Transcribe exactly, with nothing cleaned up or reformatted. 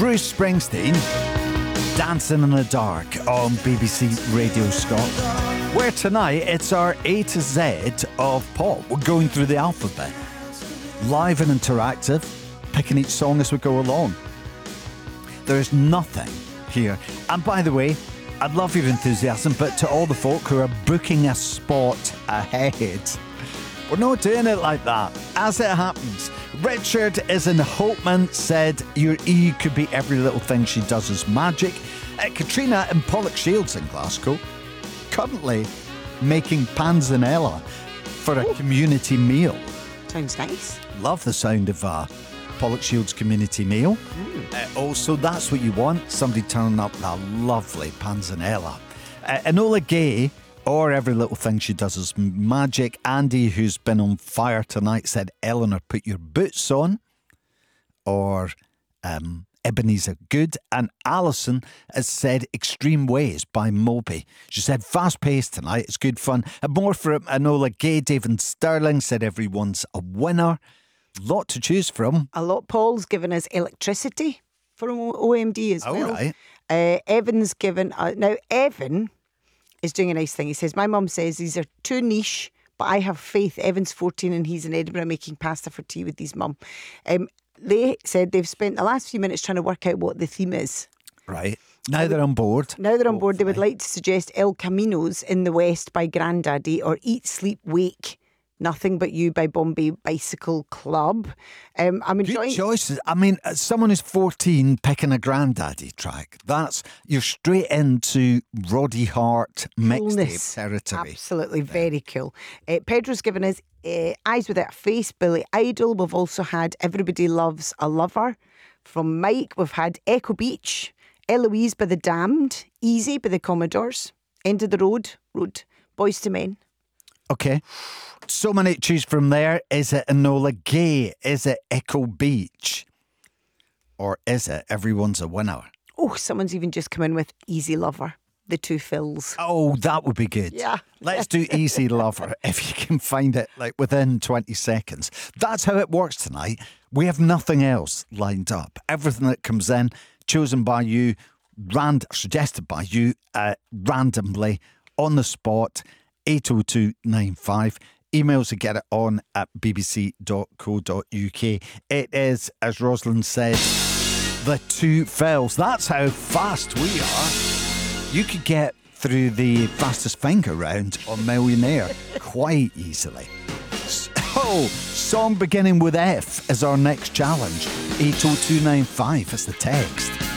Bruce Springsteen, Dancing in the Dark on B B C Radio Scotland, where tonight it's our A to Z of pop. We're going through the alphabet, live and interactive, picking each song as we go along. There's nothing here. And by the way, I'd love your enthusiasm, but to all the folk who are booking a spot ahead, we're not doing it like that. As it happens, Richard is in Holtman said your E could be every little thing she does is magic. Uh, Katrina in Pollock Shields in Glasgow, currently making panzanella for a Ooh. community meal. Sounds nice. Love the sound of a Pollock Shields community meal. Mm. Uh, also, that's what you want. Somebody turning up that lovely panzanella. Uh, Enola Gay, or every little thing she does is magic. Andy, who's been on fire tonight, said, Eleanor, put your boots on. Or um, Ebenezer Good. And Alison has said Extreme Ways by Moby. She said, fast paced tonight, it's good fun. And more from Enola Gay. David Sterling said, everyone's a winner. Lot to choose from. A lot. Paul's given us electricity from O M D as All well. right. Uh, Evan's given... Uh, now, Evan is doing a nice thing. He says, my mum says these are too niche, but I have faith. Evan's fourteen and he's in Edinburgh making pasta for tea with his mum. Um, they said they've spent the last few minutes trying to work out what the theme is. Right. Now they're on board. Now they're on board. They would like to suggest El Caminos in the West by Grandaddy or Eat, Sleep, Wake, Nothing But You by Bombay Bicycle Club. Um, I'm enjoying... Good choices. I mean, as someone who's fourteen picking a Grandaddy track, that's, you're straight into Roddy Hart mixtape territory. Absolutely, very cool. Uh, Pedro's given us uh, Eyes Without a Face, Billy Idol. We've also had Everybody Loves a Lover from Mike. We've had Echo Beach, Eloise by the Damned, Easy by the Commodores, End of the Road, Road, Boys to Men. Okay. So many to choose from there. Is it Enola Gay? Is it Echo Beach? Or is it Everyone's a Winner? Oh, someone's even just come in with Easy Lover, the two fills. Oh, that would be good. Yeah. Let's do Easy Lover if you can find it like within twenty seconds. That's how it works tonight. We have nothing else lined up. Everything that comes in, chosen by you, rand- suggested by you, uh, randomly, on the spot, eight oh two nine five. Emails to get it on at b b c dot co dot u k. It is, as Rosalind said, the two fills. That's how fast we are. You could get through the fastest finger round on Millionaire quite easily. Oh, song beginning with F is our next challenge. eight oh two nine five is the text.